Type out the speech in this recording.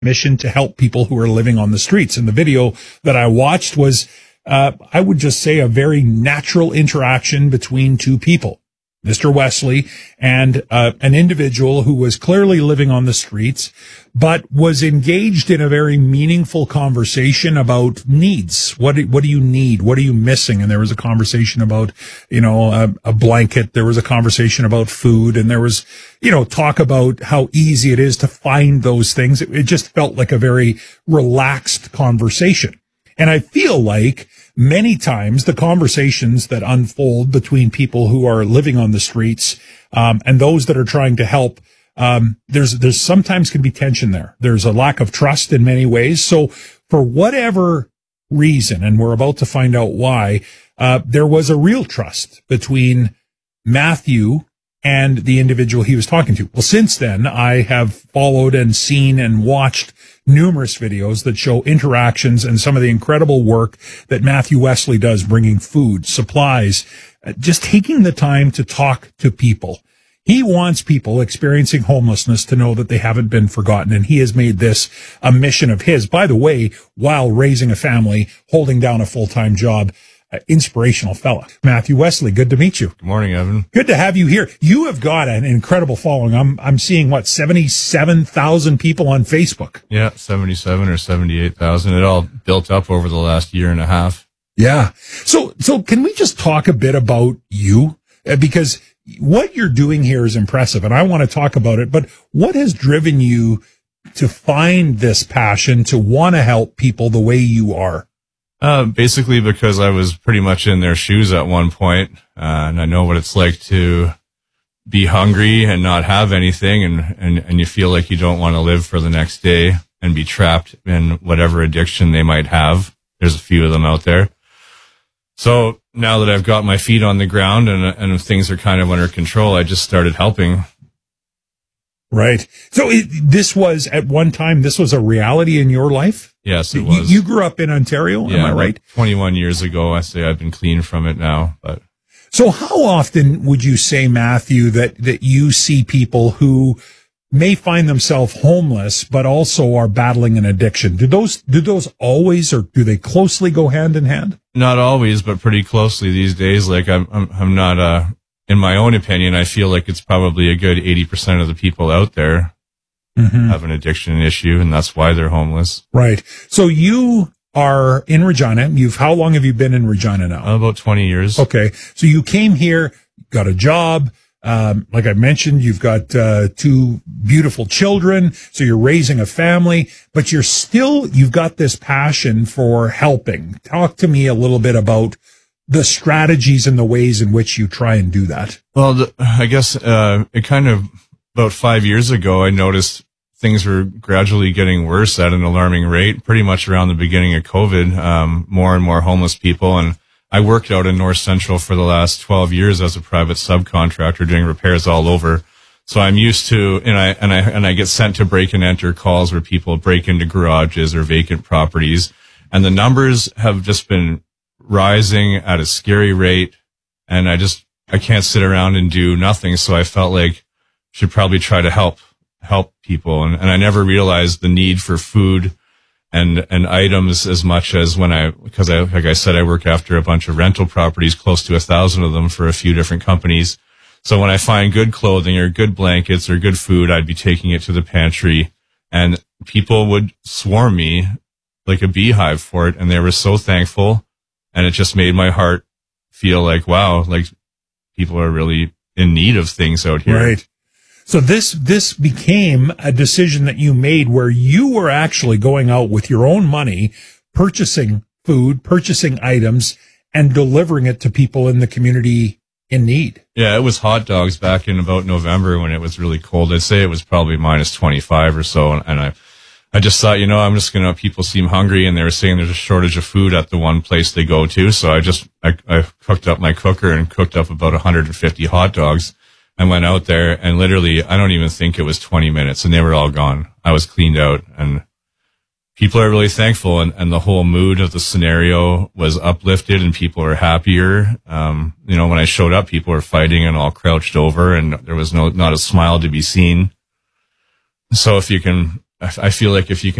mission to help people who are living on the streets. And the video that I watched was, I would just say, a very natural interaction between two people, Mr. Wesley and an individual who was clearly living on the streets, but was engaged in a very meaningful conversation about needs. What do you need? What are you missing? And there was a conversation about, a blanket. There was a conversation about food, and there was, talk about how easy it is to find those things. It just felt like a very relaxed conversation. And I feel like many times the conversations that unfold between people who are living on the streets, and those that are trying to help, there's sometimes can be tension there. There's a lack of trust in many ways. So for whatever reason, and we're about to find out why, there was a real trust between Matthew and the individual he was talking to. Well, since then, I have followed and seen and watched numerous videos that show interactions and some of the incredible work that Matthew Wesley does, bringing food, supplies, just taking the time to talk to people. He wants people experiencing homelessness to know that they haven't been forgotten, and he has made this a mission of his, by the way, while raising a family, holding down a full-time job. Inspirational fella. Matthew Wesley, good to meet you. Good morning, Evan. Good to have you here. You have got an incredible following. I'm seeing 77,000 people on Facebook. Yeah, 77 or 78,000. It all built up over the last year and a half. Yeah. So can we just talk a bit about you? Because what you're doing here is impressive, and I want to talk about it, but what has driven you to find this passion to want to help people the way you are? Basically because I was pretty much in their shoes at one point, and I know what it's like to be hungry and not have anything, and you feel like you don't want to live for the next day and be trapped in whatever addiction they might have. There's a few of them out there. So now that I've got my feet on the ground and things are kind of under control, I just started helping. Right. So this was, at one time, this was a reality in your life? Yes, it was. You grew up in Ontario, yeah, am I right? 21 years ago. I say I've been clean from it now. But so how often would you say, Matthew, that you see people who may find themselves homeless, but also are battling an addiction? Do those always, or do they closely go hand in hand? Not always, but pretty closely these days. Like I'm not, in my own opinion, I feel like it's probably a good 80% of the people out there have an addiction issue, and that's why they're homeless. Right. So you are in Regina. How long have you been in Regina now? About 20 years. Okay. So you came here, got a job. Like I mentioned, you've got two beautiful children. So you're raising a family, but you've got this passion for helping. Talk to me a little bit about the strategies and the ways in which you try and do that. Well, I guess it kind of, about 5 years ago, I noticed things were gradually getting worse at an alarming rate, pretty much around the beginning of COVID, more and more homeless people. And I worked out in North Central for the last 12 years as a private subcontractor doing repairs all over. So I'm used to, and I get sent to break and enter calls where people break into garages or vacant properties. And the numbers have just been rising at a scary rate. And I can't sit around and do nothing. So I felt like should probably try to help people. And I never realized the need for food and items as much as because like I said, I work after a bunch of rental properties, close to 1,000 of them for a few different companies. So when I find good clothing or good blankets or good food, I'd be taking it to the pantry, and people would swarm me like a beehive for it. And they were so thankful. And it just made my heart feel like, wow, like people are really in need of things out here. Right. So this became a decision that you made where you were actually going out with your own money, purchasing food, purchasing items, and delivering it to people in the community in need. Yeah, it was hot dogs back in about November when it was really cold. I'd say it was probably minus 25 or so. And I just thought, people seem hungry, and they were saying there's a shortage of food at the one place they go to. So I cooked up my cooker and cooked up about 150 hot dogs. I went out there, and literally, I don't even think it was 20 minutes, and they were all gone. I was cleaned out, and people are really thankful, and the whole mood of the scenario was uplifted, and people are happier. When I showed up, people were fighting and all crouched over, and there was not a smile to be seen. So if you can I feel like if you can